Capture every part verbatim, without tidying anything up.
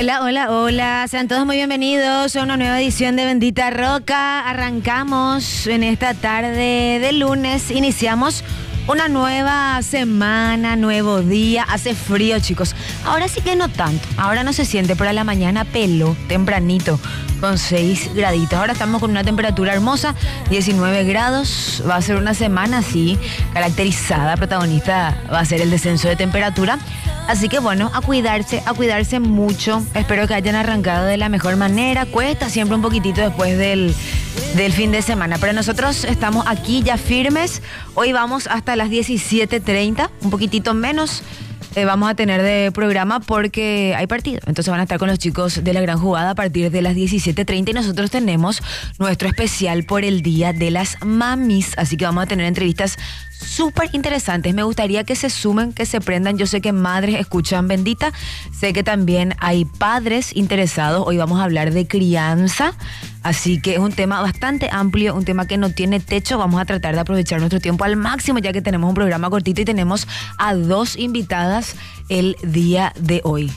Hola, hola, hola. Sean todos muy bienvenidos a una nueva edición de Bendita Roca. Arrancamos en esta tarde de lunes. Iniciamos una nueva semana, nuevo día. Hace frío, chicos. Ahora sí que no tanto. Ahora no se siente, pero a la mañana pelo, tempranito, con seis graditos. Ahora estamos con una temperatura hermosa, diecinueve grados. Va a ser una semana así, caracterizada. Protagonista va a ser el descenso de temperatura. Así que bueno, a cuidarse, a cuidarse mucho. Espero que hayan arrancado de la mejor manera. Cuesta siempre un poquitito después del, del fin de semana. Pero nosotros estamos aquí ya firmes. Hoy vamos hasta las diecisiete treinta, un poquitito menos. Eh, vamos a tener de programa porque hay partido. Entonces van a estar con los chicos de La Gran Jugada a partir de las diecisiete treinta y nosotros tenemos nuestro especial por el Día de las Mamis. Así que vamos a tener entrevistas súper interesantes. Me gustaría que se sumen, que se prendan. Yo sé que madres escuchan Bendita. Sé que también hay padres interesados. Hoy vamos a hablar de crianza. Así que es un tema bastante amplio, un tema que no tiene techo. Vamos a tratar de aprovechar nuestro tiempo al máximo, ya que tenemos un programa cortito y tenemos a dos invitadas el día de hoy.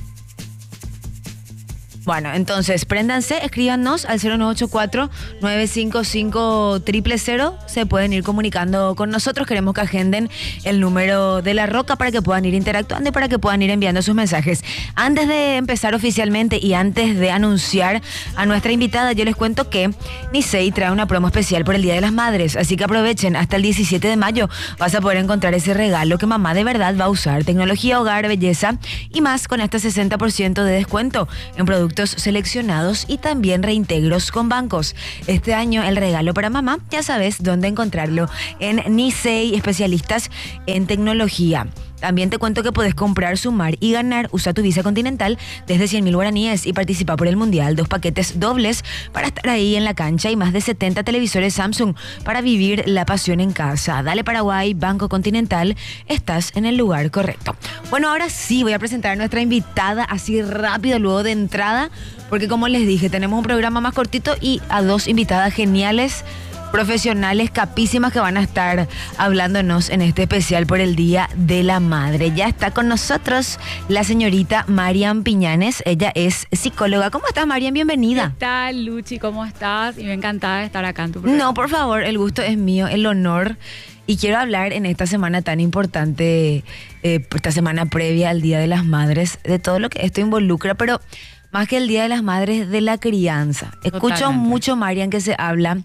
Bueno, entonces, préndanse, escríbanos al cero nueve ocho cuatro, nueve cinco cinco, cero cero cero. Se pueden ir comunicando con nosotros. Queremos que agenden el número de La Roca para que puedan ir interactuando y para que puedan ir enviando sus mensajes. Antes de empezar oficialmente y antes de anunciar a nuestra invitada, yo les cuento que Nisei trae una promo especial por el Día de las Madres. Así que aprovechen, hasta el diecisiete de mayo vas a poder encontrar ese regalo que mamá de verdad va a usar. Tecnología, hogar, belleza y más con hasta sesenta por ciento de descuento en productos seleccionados y también reintegros con bancos. Este año el regalo para mamá, ya sabes dónde encontrarlo, en Nisei, especialistas en tecnología. También te cuento que podés comprar, sumar y ganar. Usa tu Visa Continental desde cien mil guaraníes y participa por el Mundial. Dos paquetes dobles para estar ahí en la cancha y más de setenta televisores Samsung para vivir la pasión en casa. Dale Paraguay, Banco Continental, estás en el lugar correcto. Bueno, ahora sí voy a presentar a nuestra invitada así rápido, luego de entrada, porque como les dije, tenemos un programa más cortito y a dos invitadas geniales, profesionales capísimas que van a estar hablándonos en este especial por el Día de la Madre. Ya está con nosotros la señorita Marian Piñanes. Ella es psicóloga. ¿Cómo estás, Marian? Bienvenida. ¿Qué tal, Luchi? ¿Cómo estás? Y me encantada de estar acá en tu programa. No, por favor, el gusto es mío, el honor. Y quiero hablar en esta semana tan importante, eh, esta semana previa al Día de las Madres, de todo lo que esto involucra, pero más que el Día de las Madres, de la crianza. Escucho Totalmente. mucho, Marian, que se habla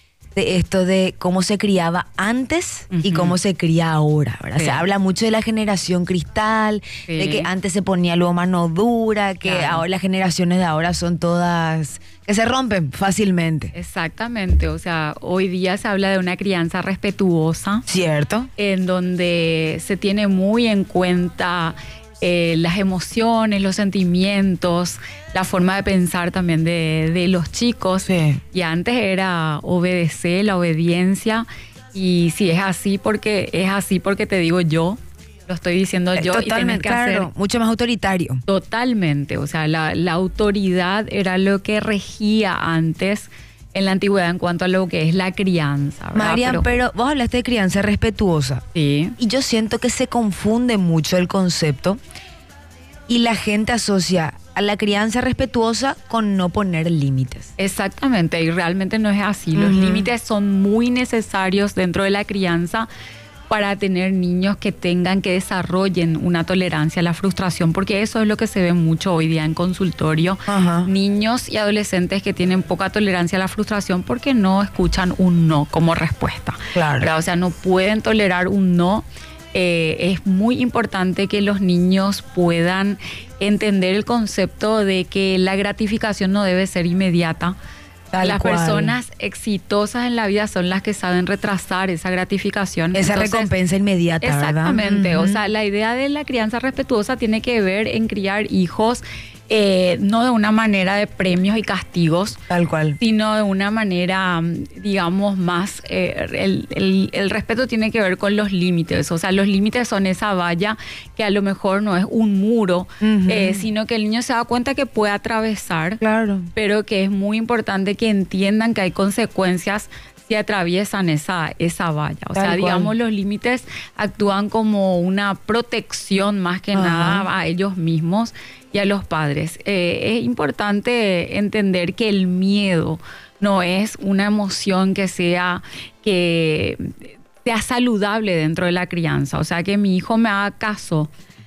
de esto de cómo se criaba antes uh-huh. y cómo se cría ahora, ¿verdad? Sí. Se habla mucho de la generación cristal, sí. de que antes se ponía luego mano dura, que claro. ahora las generaciones de ahora son todas que se rompen fácilmente. Exactamente, o sea, hoy día se habla de una crianza respetuosa. Cierto. En donde se tiene muy en cuenta Eh, las emociones, los sentimientos, la forma de pensar también de, de los chicos. Sí. Y antes era obedecer, la obediencia. Y si es así porque es así porque te digo yo, lo estoy diciendo yo. Totalmente, y tienes que claro, hacer mucho más autoritario. Totalmente, o sea, la, la autoridad era lo que regía antes en la antigüedad en cuanto a lo que es la crianza, ¿verdad? Marian, pero, pero vos hablaste de crianza respetuosa. Sí. Y yo siento que se confunde mucho el concepto y la gente asocia a la crianza respetuosa con no poner límites. Exactamente, y realmente no es así. Los uh-huh. límites son muy necesarios dentro de la crianza para tener niños que tengan, que desarrollen una tolerancia a la frustración, porque eso es lo que se ve mucho hoy día en consultorio. Uh-huh. Niños y adolescentes que tienen poca tolerancia a la frustración porque no escuchan un no como respuesta. Claro. ¿Verdad? O sea, no pueden tolerar un no. Eh, es muy importante que los niños puedan entender el concepto de que la gratificación no debe ser inmediata. Tal Las cual. personas exitosas en la vida son las que saben retrasar esa gratificación. Esa Entonces, recompensa inmediata, exactamente, ¿verdad? O sea, la idea de la crianza respetuosa tiene que ver en criar hijos eh, no de una manera de premios y castigos, tal cual, sino de una manera, digamos, más, eh, el, el, el respeto tiene que ver con los límites. O sea, los límites son esa valla que a lo mejor no es un muro, uh-huh. eh, sino que el niño se da cuenta que puede atravesar, claro, pero que es muy importante que entiendan que hay consecuencias si atraviesan esa, esa valla. O Tal sea, cual. digamos, los límites actúan como una protección más que Ajá. nada a ellos mismos y a los padres. Eh, es importante entender que el miedo no es una emoción que sea, que sea saludable dentro de la crianza. O sea, que mi hijo me haga caso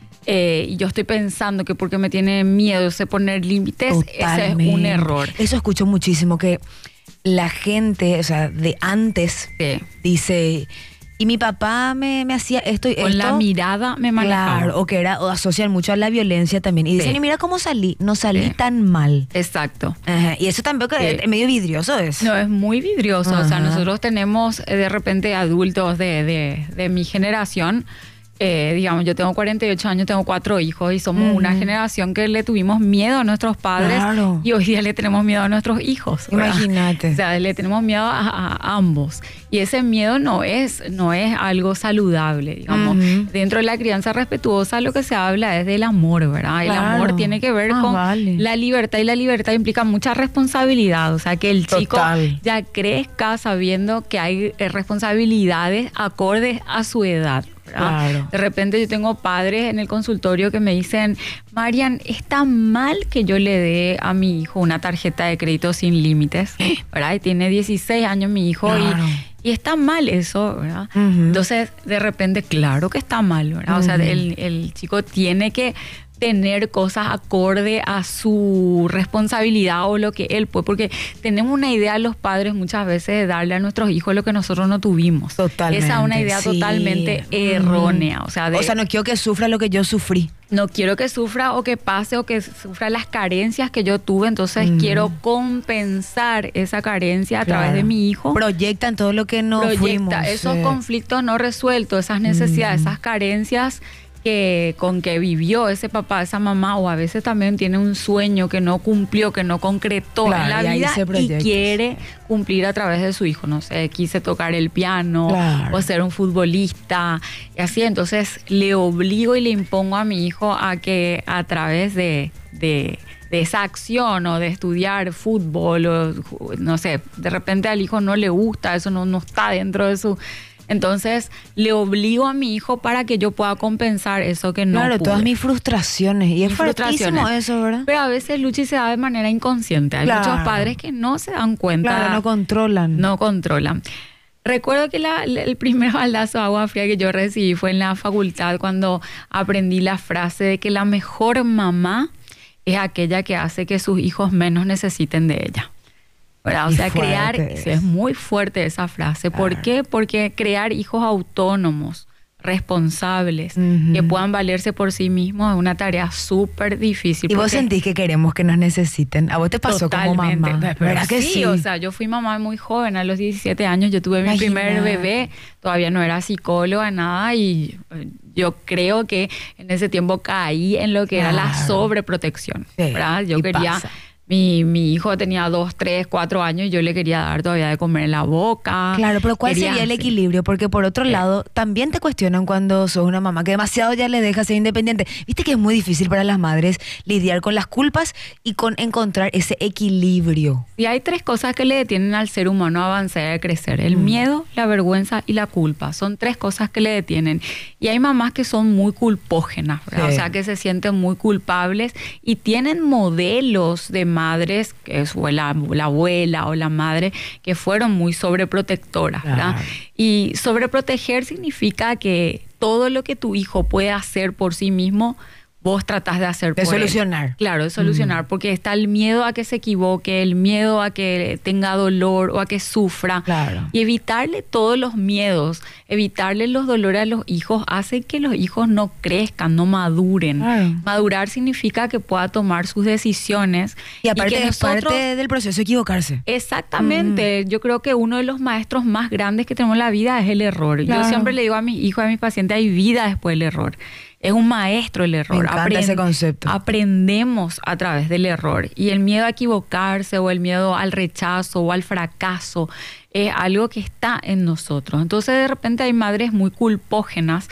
eh, y yo estoy pensando que porque me tiene miedo sé poner límites, ese es Totalmente. un error. Eso escucho muchísimo, que la gente, o sea, de antes, Sí. dice, y mi papá me, me hacía esto y Con esto. la mirada me manejaba. Claro, o que era, o asocian mucho a la violencia también. Y dicen, Sí. y mira cómo salí, no salí Sí. tan mal. Exacto. Ajá, y eso tampoco Sí. es medio vidrioso es. No, es muy vidrioso. O sea, Ajá. nosotros tenemos eh, de repente adultos de, de, de mi generación. Eh, digamos, yo tengo cuarenta y ocho años, tengo cuatro hijos y somos Ujú. una generación que le tuvimos miedo a nuestros padres Claro. y hoy día le tenemos miedo a nuestros hijos, ¿verdad? Imagínate. O sea, le tenemos miedo a, a ambos y ese miedo no es, no es algo saludable, digamos. Ujú. Dentro de la crianza respetuosa lo que se habla es del amor, ¿verdad? El Claro. amor tiene que ver Ah, con vale. la libertad y la libertad implica mucha responsabilidad, o sea, que el chico Total. ya crezca sabiendo que hay eh, responsabilidades acordes a su edad. ¿verdad? Claro. De repente yo tengo padres en el consultorio que me dicen, Marian, ¿está mal que yo le dé a mi hijo una tarjeta de crédito sin límites? ¿Verdad? Y tiene dieciséis años mi hijo Claro. y, y está mal eso, ¿verdad? Ujú. Entonces, de repente, claro que está mal, ¿verdad? O sea, Ujú. el, el chico tiene que tener cosas acorde a su responsabilidad o lo que él puede, porque tenemos una idea los padres muchas veces de darle a nuestros hijos lo que nosotros no tuvimos. Totalmente. Esa es una idea sí. totalmente Ujú. errónea. O sea, de, O sea, no quiero que sufra lo que yo sufrí. no quiero que sufra o que pase o que sufra las carencias que yo tuve, entonces Ujú. quiero compensar esa carencia a Claro. través de mi hijo. Proyectan todo lo que no Proyecta fuimos. esos eh. conflictos no resueltos, esas necesidades, Ujú. esas carencias que con que vivió ese papá, esa mamá, o a veces también tiene un sueño que no cumplió, que no concretó Claro, en y la ahí vida se y proyecta. quiere cumplir a través de su hijo. No sé, quise tocar el piano Claro. o ser un futbolista y así. Entonces le obligo y le impongo a mi hijo a que a través de, de, de esa acción o de estudiar fútbol o no sé, de repente al hijo no le gusta, eso no, no está dentro de su... Entonces, le obligo a mi hijo para que yo pueda compensar eso que no Claro, pude. todas mis frustraciones. Y es Mis fuertísimo frustraciones. eso, ¿verdad? Pero a veces Luchi se da de manera inconsciente. Hay Claro. muchos padres que no se dan cuenta. Claro, no controlan. No controlan. Recuerdo que la- el primer baldazo de agua fría que yo recibí fue en la facultad cuando aprendí la frase de que la mejor mamá es aquella que hace que sus hijos menos necesiten de ella. ¿Verdad? O Qué sea, crear, fuerte sí, es. es muy fuerte esa frase. ¿Por Claro. qué? Porque crear hijos autónomos, responsables, Ujú. que puedan valerse por sí mismos es una tarea súper difícil. Y vos porque- sentís que queremos que nos necesiten. A vos te pasó como Totalmente. mamá. Pero ¿Verdad que sí, sí? o sea, yo fui mamá muy joven, a los diecisiete años yo tuve mi primer Imagínate. bebé, todavía no era psicóloga, nada, y eh, yo creo que en ese tiempo caí en lo que era la Claro. sobreprotección, Sí, ¿verdad? Yo y quería... pasa. Mi, mi hijo tenía dos, tres, cuatro años y yo le quería dar todavía de comer en la boca. Claro, pero ¿cuál Quería sería el hacer- equilibrio? Porque por otro Sí. lado, también te cuestionan cuando sos una mamá que demasiado ya le deja ser independiente. Viste que es muy difícil para las madres lidiar con las culpas y con encontrar ese equilibrio. Y hay tres cosas que le detienen al ser humano a avanzar y a crecer. El Mm. miedo, la vergüenza y la culpa. Son tres cosas que le detienen. Y hay mamás que son muy culpógenas, ¿verdad? Sí. O sea, que se sienten muy culpables y tienen modelos de madres, que es o la, la abuela o la madre, que fueron muy sobreprotectoras, ¿verdad? Claro. Y sobreproteger significa que todo lo que tu hijo puede hacer por sí mismo, vos tratás de hacer De por él. solucionar. Claro, de solucionar, porque está el miedo a que se equivoque, el miedo a que tenga dolor o a que sufra. Claro. Y evitarle todos los miedos, evitarle los dolores a los hijos, hace que los hijos no crezcan, no maduren. Claro. Madurar significa que pueda tomar sus decisiones. Y aparte que es parte del proceso equivocarse. Exactamente. Yo creo que uno de los maestros más grandes que tenemos en la vida es el error. Claro. Yo siempre le digo a mis hijos, a mis pacientes, hay vida después del error. Es un maestro el error. Me encanta ese concepto. Aprendemos a través del error. Y el miedo a equivocarse o el miedo al rechazo o al fracaso es algo que está en nosotros. Entonces de repente hay madres muy culpógenas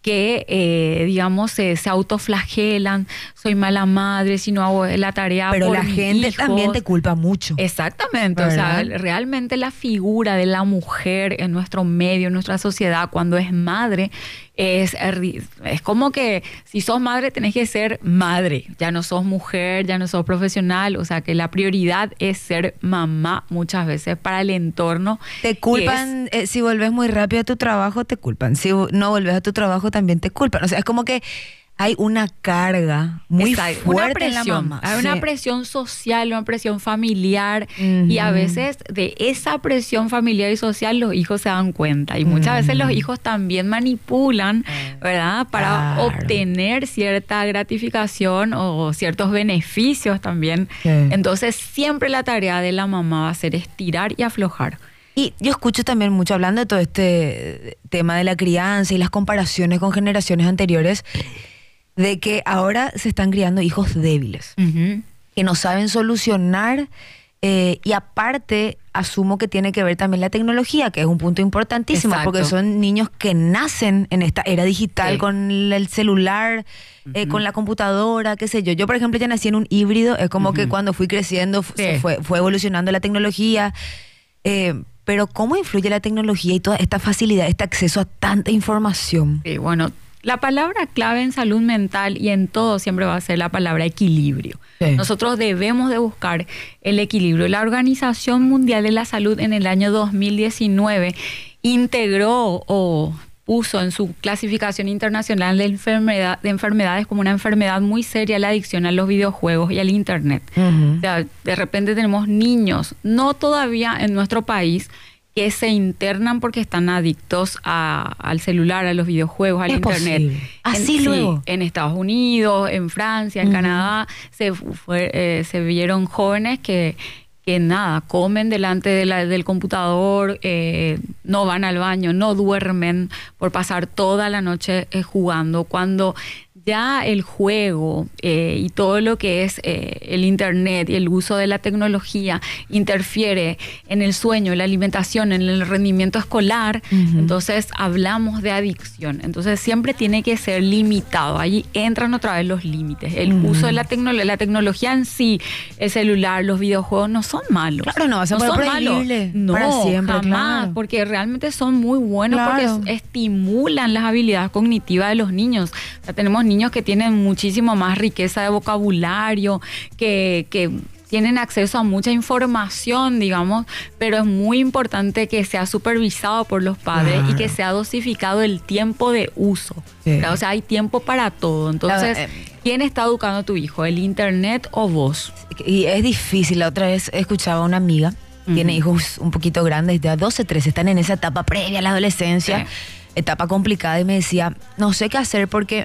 que, eh, digamos, se, se autoflagelan, soy mala madre si no hago la tarea. Pero por la mis gente hijos. también te culpa mucho. Exactamente, ¿verdad? O sea, realmente la figura de la mujer en nuestro medio, en nuestra sociedad, cuando es madre, es, es como que si sos madre tenés que ser madre, ya no sos mujer, ya no sos profesional, o sea que la prioridad es ser mamá muchas veces para el entorno. Te culpan, es, eh, si volvés muy rápido a tu trabajo, te culpan, si no volvés a tu trabajo también te culpan, o sea, es como que hay una carga muy Exacto, fuerte una presión, en la mamá. Hay sí. una presión social, una presión familiar uh-huh. y a veces de esa presión familiar y social los hijos se dan cuenta y muchas uh-huh. veces los hijos también manipulan, ¿verdad? Para claro. obtener cierta gratificación o ciertos beneficios también. Sí. Entonces siempre la tarea de la mamá va a ser estirar y aflojar. Y yo escucho también mucho hablando de todo este tema de la crianza y las comparaciones con generaciones anteriores, de que ahora se están criando hijos débiles, uh-huh. que no saben solucionar, eh, y aparte asumo que tiene que ver también la tecnología, que es un punto importantísimo, Exacto. porque son niños que nacen en esta era digital, sí. con el celular, uh-huh. eh, con la computadora, qué sé yo. Yo, por ejemplo, ya nací en un híbrido, es como uh-huh. que cuando fui creciendo sí. se fue, fue evolucionando la tecnología, eh, pero ¿cómo influye la tecnología y toda esta facilidad, este acceso a tanta información? Sí, bueno, la palabra clave en salud mental y en todo siempre va a ser la palabra equilibrio. Sí. Nosotros debemos de buscar el equilibrio. La Organización Mundial de la Salud en el año dos mil diecinueve integró o puso en su clasificación internacional de, enfermedad, de enfermedades como una enfermedad muy seria la adicción a los videojuegos y al internet. Uh-huh. O sea, de repente tenemos niños, no todavía en nuestro país, que se internan porque están adictos a, al celular, a los videojuegos, al es internet. Posible. Así en, luego. Sí, en Estados Unidos, en Francia, en uh-huh. Canadá, se, fue, eh, se vieron jóvenes que, que nada, comen delante de la, del computador, eh, no van al baño, no duermen por pasar toda la noche eh, jugando. Cuando ya el juego eh, y todo lo que es eh, el internet y el uso de la tecnología interfiere en el sueño, en la alimentación, en el rendimiento escolar, uh-huh. entonces hablamos de adicción. Entonces siempre tiene que ser limitado. Allí entran otra vez los límites. El uh-huh. uso de la tecnología, la tecnología en sí, el celular, los videojuegos no son malos. Claro, no vas a poder prohibirle No, para siempre, jamás, claro. porque realmente son muy buenos, claro. porque estimulan las habilidades cognitivas de los niños. O sea, tenemos niños que tienen muchísimo más riqueza de vocabulario, que, que tienen acceso a mucha información, digamos, pero es muy importante que sea supervisado por los padres claro. y que sea dosificado el tiempo de uso. Sí. O sea, hay tiempo para todo. Entonces, claro, eh, ¿quién está educando a tu hijo? ¿El internet o vos? Y es difícil. La otra vez escuchaba a una amiga, uh-huh. tiene hijos un poquito grandes, de doce, trece, están en esa etapa previa a la adolescencia, sí. etapa complicada, y me decía, no sé qué hacer porque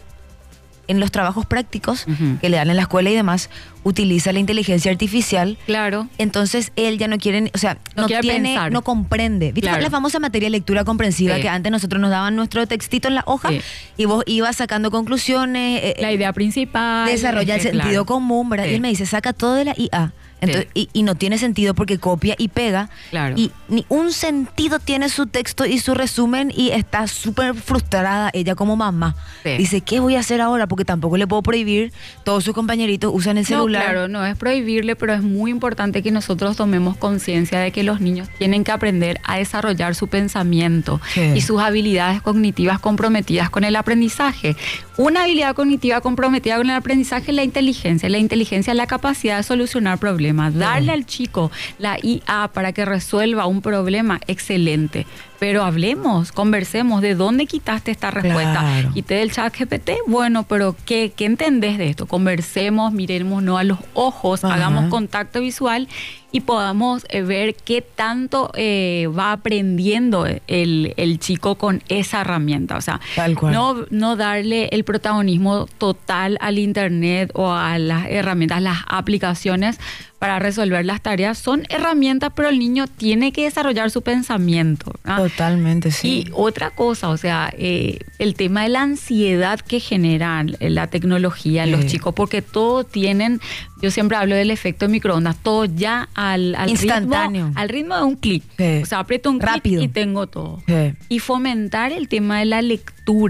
en los trabajos prácticos uh-huh. que le dan en la escuela y demás, utiliza la inteligencia artificial. Claro. Entonces él ya no quiere, o sea, no, no tiene, pensar. no comprende. ¿Viste claro. la famosa materia de lectura comprensiva sí. que antes nosotros nos daban nuestro textito en la hoja sí. y vos ibas sacando conclusiones? Eh, la idea principal. Desarrolla el sentido claro. común, ¿verdad? Sí. Y él me dice, saca todo de la I A. Entonces, sí. y, y no tiene sentido porque copia y pega. Claro. Y ni un sentido tiene su texto y su resumen, y está súper frustrada ella como mamá. Sí. Dice, ¿qué voy a hacer ahora? Porque tampoco le puedo prohibir. Todos sus compañeritos usan el celular. No, claro, no es prohibirle, pero es muy importante que nosotros tomemos conciencia de que los niños tienen que aprender a desarrollar su pensamiento sí. y sus habilidades cognitivas comprometidas con el aprendizaje. Una habilidad cognitiva comprometida con el aprendizaje es la inteligencia. La inteligencia es la capacidad de solucionar problemas. Darle al chico la I A para que resuelva un problema, excelente. Pero hablemos, conversemos, ¿de dónde quitaste esta respuesta? Claro. ¿Quité del chat G P T? Bueno, pero ¿qué, qué entendés de esto? Conversemos, mirémonos a los ojos, ajá. hagamos contacto visual y podamos eh, ver qué tanto eh, va aprendiendo el, el chico con esa herramienta. O sea, Tal cual. no, no darle el protagonismo total al internet o a las herramientas, las aplicaciones para resolver las tareas. Son herramientas, pero el niño tiene que desarrollar su pensamiento, ¿no? Totalmente, sí. Y otra cosa, o sea, eh, el tema de la ansiedad que genera la tecnología en sí. los chicos, porque todos tienen, yo siempre hablo del efecto microondas, todo ya al, al instantáneo, ritmo, al ritmo de un clic. Sí. O sea, aprieto un Rápido. clic y tengo todo. Sí. Y fomentar el tema de la lectura.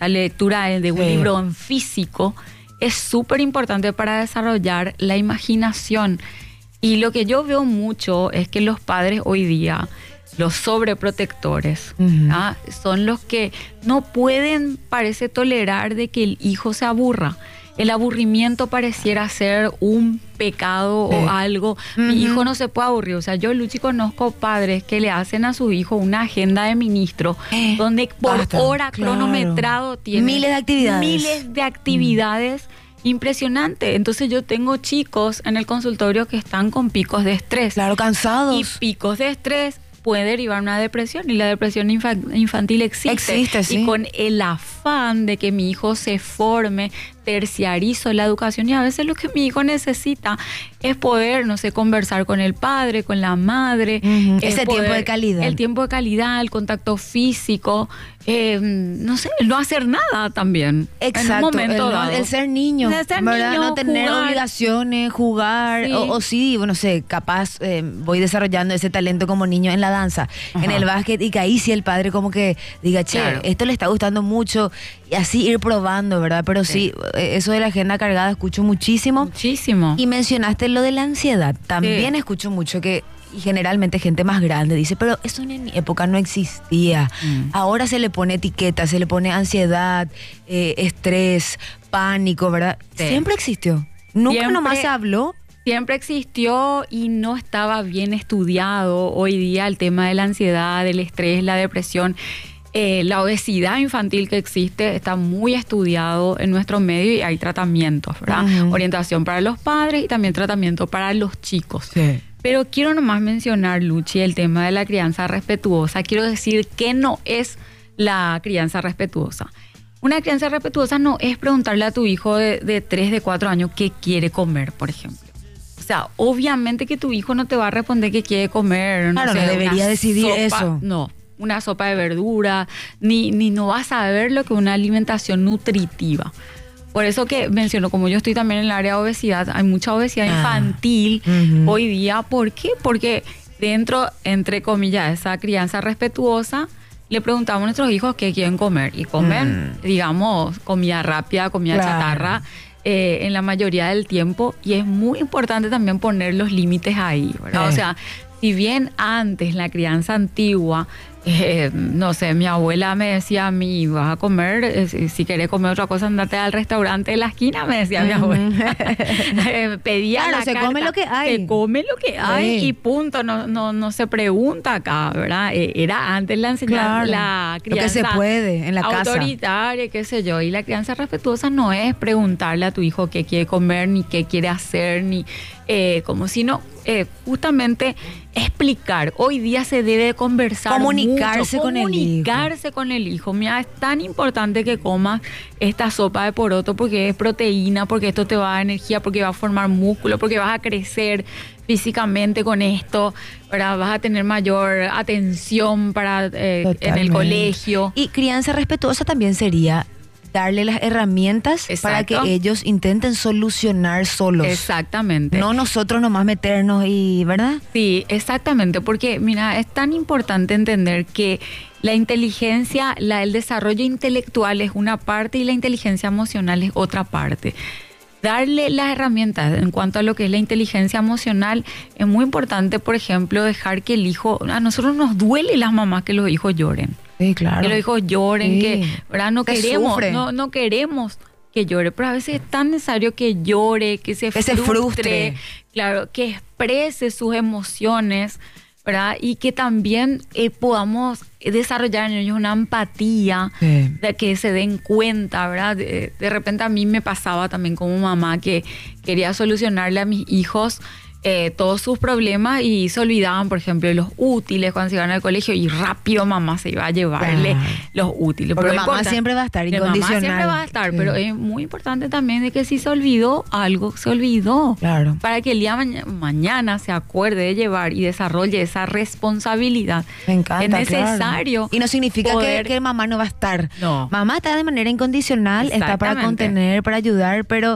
la lectura de, de un Sí. libro en físico es súper importante para desarrollar la imaginación. Y lo que yo veo mucho es que los padres hoy día, los sobreprotectores, Ujú. ¿ah? son los que no pueden, parece, tolerar de que el hijo se aburra. El aburrimiento pareciera ser un pecado Sí. o algo. Mi Ujú. hijo no se puede aburrir. O sea, yo, Luchi, conozco padres que le hacen a su hijo una agenda de ministro Eh, donde por basta, hora claro. cronometrado tiene Miles de actividades. Miles de actividades. Impresionante. Entonces yo tengo chicos en el consultorio que están con picos de estrés. Claro, Y cansados. picos de estrés puede derivar una depresión, y la depresión infa- infantil existe. Existe, sí. Y con el afán de que mi hijo se forme, terciarizo la educación, y a veces lo que mi hijo necesita es poder, no sé, conversar con el padre, con la madre. Ujú, es ese tiempo de calidad. El tiempo de calidad, el contacto físico, eh, no sé, no hacer nada también. Exacto, En un momento el, dado. el ser niño, El ser ¿verdad? niño, No tener jugar. obligaciones, jugar, Sí. o, o sí, no sé, capaz eh, voy desarrollando ese talento como niño en la danza, Ajá. en el básquet, y que ahí sí el padre como que diga, che, Claro. esto le está gustando mucho, y así ir probando, ¿verdad? Pero sí, Sí. eh, eso de la agenda cargada escucho muchísimo. Muchísimo. Y mencionaste lo de la ansiedad, también Sí. escucho mucho que, y generalmente gente más grande dice, pero eso en mi época no existía. Mm. Ahora se le pone etiqueta, se le pone ansiedad, eh, estrés, pánico, ¿verdad? Sí. Siempre existió. Nunca Siempre- nomás se habló. Siempre existió y no estaba bien estudiado. Hoy día el tema de la ansiedad, el estrés, la depresión, eh, la obesidad infantil que existe está muy estudiado en nuestro medio, y hay tratamientos, ¿verdad? Ujú. Orientación para los padres y también tratamiento para los chicos. Pero quiero nomás mencionar, Luchi, el tema de la crianza respetuosa. Quiero decir que no es la crianza respetuosa. Una crianza respetuosa no es preguntarle a tu hijo de, de tres, de cuatro años qué quiere comer, por ejemplo. O sea, obviamente que tu hijo no te va a responder qué quiere comer. Claro, no sé, debería una decidir sopa- eso. No, una sopa de verdura, ni, ni no vas a ver lo que es una alimentación nutritiva. Por eso que menciono, como yo estoy también en el área de obesidad, hay mucha obesidad Ah. infantil Ujú. hoy día. ¿Por qué? Porque dentro, entre comillas, de esa crianza respetuosa, le preguntamos a nuestros hijos qué quieren comer. Y comen, digamos, comida rápida, comida Claro. chatarra, eh, en la mayoría del tiempo. Y es muy importante también poner los límites ahí, ¿verdad? Eh. O sea, si bien antes, la crianza antigua, eh, no sé, mi abuela me decía a mí, vas a comer, eh, si, si querés comer otra cosa, andate al restaurante de la esquina, me decía mi Ujú. abuela. Eh, Pedía Claro, la se carta, come lo que hay. Se come lo que hay Sí. y punto, no, no, no se pregunta acá, ¿verdad? Eh, era antes la enseñanza, Claro. la Lo que se crianza puede en la casa. autoritaria, qué sé yo. Y la crianza respetuosa no es preguntarle a tu hijo qué quiere comer, ni qué quiere hacer, ni eh, como sino eh, justamente explicar. Hoy día se debe conversar Comunicarse mucho, con el hijo. comunicarse con el hijo. Mira, es tan importante que comas esta sopa de poroto porque es proteína, porque esto te va a dar energía, porque va a formar músculo, porque vas a crecer físicamente con esto, ¿verdad? Vas a tener mayor atención para eh, en el Totalmente. colegio. Y crianza respetuosa también sería darle las herramientas para que Exacto. ellos intenten solucionar solos. Exactamente. No nosotros nomás meternos y, ¿verdad? Sí, exactamente, porque mira, es tan importante entender que la inteligencia, la, el desarrollo intelectual es una parte y la inteligencia emocional es otra parte. Darle las herramientas en cuanto a lo que es la inteligencia emocional es muy importante, por ejemplo, dejar que el hijo, a nosotros nos duele las mamás que los hijos lloren. Sí, claro. Que los hijos lloren, Sí. que ¿verdad? no Que queremos, sufre. no, no queremos que llore, pero a veces es tan necesario que llore, que se Que se frustre, frustre. claro, que exprese sus emociones, ¿verdad? Y que también eh, podamos desarrollar en ellos una empatía, Sí. de que se den cuenta, ¿verdad? De, de repente a mí me pasaba también como mamá que quería solucionarle a mis hijos eh, todos sus problemas y se olvidaban, por ejemplo, de los útiles cuando se iban al colegio y rápido mamá se iba a llevarle Claro. los útiles. Porque Pero mamá importa- siempre va a estar que mamá incondicional. siempre va a estar, Sí. pero es muy importante también de que si se olvidó algo, se olvidó. Claro. Para que el día maña- mañana se acuerde de llevar y desarrolle esa responsabilidad. Me encanta. Es necesario. claro. Y no significa que, poder- que mamá no va a estar. No. Mamá está de manera incondicional, está para Exactamente. contener, para ayudar, pero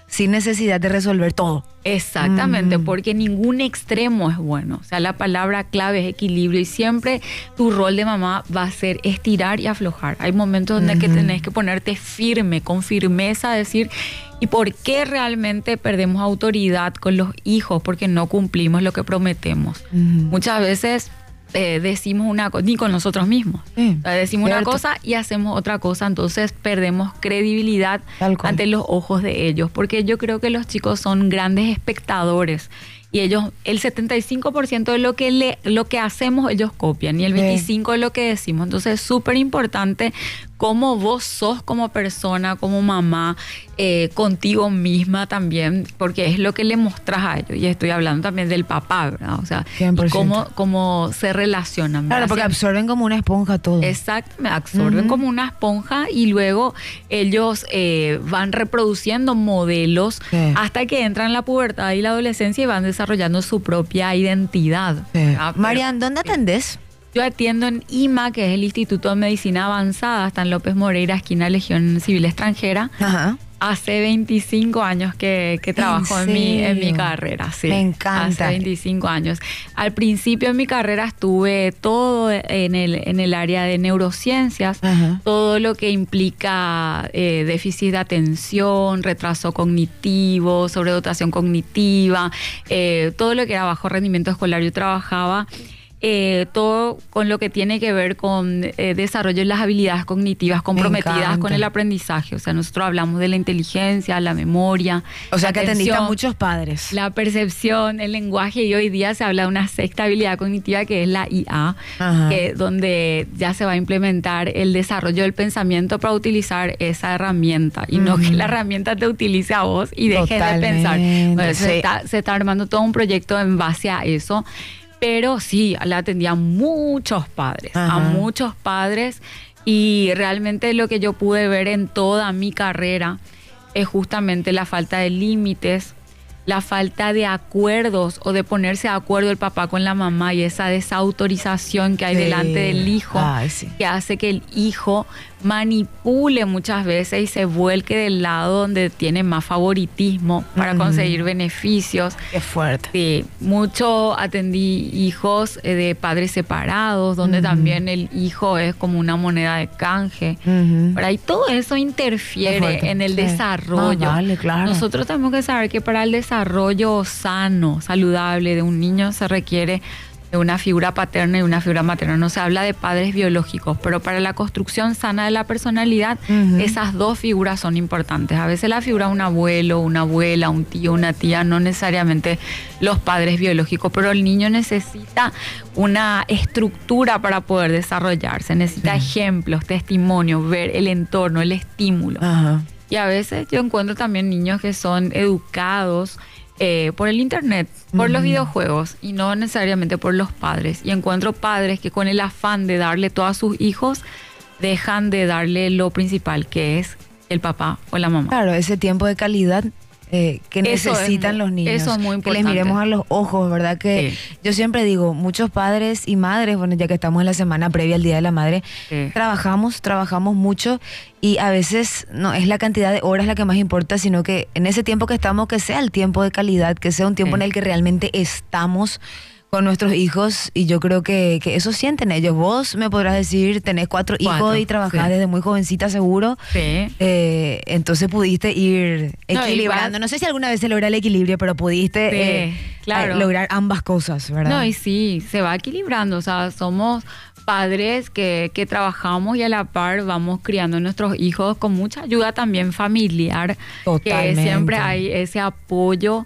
sin necesidad de resolver todo. Exactamente, Mm. porque ningún extremo es bueno. O sea, la palabra clave es equilibrio y siempre tu rol de mamá va a ser estirar y aflojar. Hay momentos donde Ujú. que tenés que ponerte firme, con firmeza, decir, ¿y por qué realmente perdemos autoridad con los hijos? Porque no cumplimos lo que prometemos. Ujú. Muchas veces eh, decimos una cosa, ni con nosotros mismos. Sí, O sea, decimos cierto. una cosa y hacemos otra cosa, entonces perdemos credibilidad Tal cual. ante los ojos de ellos, porque yo creo que los chicos son grandes espectadores y ellos, el setenta y cinco por ciento de lo que, le, lo que hacemos ellos copian y el Sí. veinticinco por ciento de lo que decimos. Entonces es súper importante cómo vos sos como persona, como mamá, eh, contigo misma también, porque es lo que le mostrás a ellos. Y estoy hablando también del papá, ¿verdad? O sea, cien por y ciento. cómo, cómo se relacionan. Claro, ¿verdad? porque Siempre- absorben como una esponja todo. Exacto, me absorben Ujú. como una esponja y luego ellos eh, van reproduciendo modelos Sí. hasta que entran en la pubertad y la adolescencia y van desarrollando su propia identidad. Sí. ¿verdad? Pero Marian, ¿dónde atendés? yo atiendo en I M A, que es el Instituto de Medicina Avanzada, está en López Moreira, esquina Legión Civil Extranjera. Ajá. Hace veinticinco años que, que trabajo en, mi, en mi serio? carrera, sí. Me encanta. Hace veinticinco años. Al principio de mi carrera estuve todo en el, en el área de neurociencias, Ajá. todo lo que implica eh, déficit de atención, retraso cognitivo, sobredotación cognitiva, eh, todo lo que era bajo rendimiento escolar. Yo trabajaba eh, todo con lo que tiene que ver con eh, desarrollo de las habilidades cognitivas comprometidas encanta. con el aprendizaje. O sea, nosotros hablamos de la inteligencia, la memoria. O sea, la que atendiste a atención, muchos padres. la percepción, el lenguaje, y hoy día se habla de una sexta habilidad cognitiva que es la I A, Ajá. que, donde ya se va a implementar el desarrollo del pensamiento para utilizar esa herramienta y no que la herramienta te utilice a vos y dejes de pensar. Totalmente, Bueno, sí. se, está, se está armando todo un proyecto en base a eso, pero sí, le atendía a muchos padres, Ajá. a muchos padres, y realmente lo que yo pude ver en toda mi carrera es justamente la falta de límites, la falta de acuerdos o de ponerse de acuerdo el papá con la mamá y esa desautorización que hay Sí. delante del hijo, Ay, sí. que hace que el hijo manipule muchas veces y se vuelque del lado donde tiene más favoritismo para Ujú. conseguir beneficios. Qué fuerte. Sí, mucho atendí hijos eh, de padres separados, donde Ujú. también el hijo es como una moneda de canje. Ujú. Por ahí todo eso Qué interfiere fuerte. en el Sí. desarrollo. Ah, vale, claro. Nosotros tenemos que saber que para el desarrollo sano, saludable de un niño se requiere de una figura paterna y una figura materna. No se habla de padres biológicos, pero para la construcción sana de la personalidad, Ujú. esas dos figuras son importantes. A veces la figura de un abuelo, una abuela, un tío, una tía, no necesariamente los padres biológicos, pero el niño necesita una estructura para poder desarrollarse, necesita ejemplos, testimonios, ver el entorno, el estímulo. Ajá. Y a veces yo encuentro también niños que son educados eh, por el internet, por los Ujú. videojuegos y no necesariamente por los padres. Y encuentro padres que con el afán de darle todo a sus hijos, dejan de darle lo principal, que es el papá o la mamá. Claro, ese tiempo de calidad eh, que Eso es necesitan muy- los niños. eso es muy Que les importante. miremos a los ojos, ¿verdad? Que Sí. yo siempre digo, muchos padres y madres, bueno, ya que estamos en la semana previa al Día de la Madre, Sí. trabajamos, trabajamos mucho y a veces no es la cantidad de horas la que más importa, sino que en ese tiempo que estamos, que sea el tiempo de calidad, que sea un tiempo Sí. en el que realmente estamos con nuestros hijos, y yo creo que, que eso sienten ellos. Vos me podrás decir, tenés cuatro, Cuatro, hijos y trabajás sí. desde muy jovencita seguro. Sí. Eh, entonces pudiste ir No, equilibrando. igual- No sé si alguna vez se logra el equilibrio, pero pudiste Sí, eh, claro. eh, lograr ambas cosas, ¿verdad? No, y sí, se va equilibrando. O sea, somos padres que, que trabajamos y a la par vamos criando a nuestros hijos con mucha ayuda también familiar. Totalmente. Que siempre hay ese apoyo.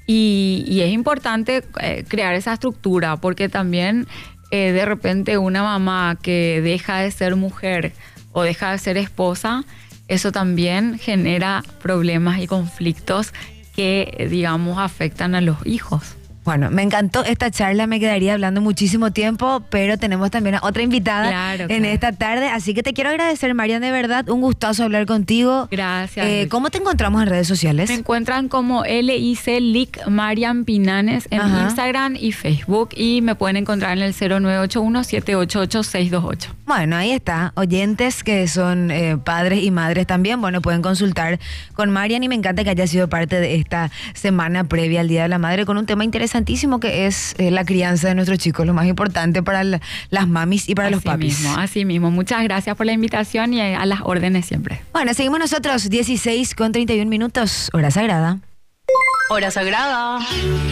Y, y es importante eh, crear esa estructura porque también eh, de repente una mamá que deja de ser mujer o deja de ser esposa, eso también genera problemas y conflictos que, eh, digamos, afectan a los hijos. Bueno, me encantó esta charla, me quedaría hablando muchísimo tiempo, pero tenemos también a otra invitada Claro, en claro. esta tarde, así que te quiero agradecer, Marian, de verdad, un gustazo hablar contigo. Gracias. Eh, ¿Cómo te encontramos en redes sociales? Me encuentran como L I C L I C Marian Pinanes en Ajá. Instagram y Facebook, y me pueden encontrar en el cero nueve ocho uno, siete ocho ocho, seis dos ocho. Bueno, ahí está. Oyentes que son eh, padres y madres también, bueno, pueden consultar con Marian, y me encanta que haya sido parte de esta semana previa al Día de la Madre con un tema interesantísimo que es eh, la crianza de nuestros chicos, lo más importante para la- las mamis y para los Así papis. mismo, así mismo. Muchas gracias por la invitación y a las órdenes siempre. Bueno, seguimos nosotros, dieciséis con treinta y un minutos, hora sagrada. Hora sagrada.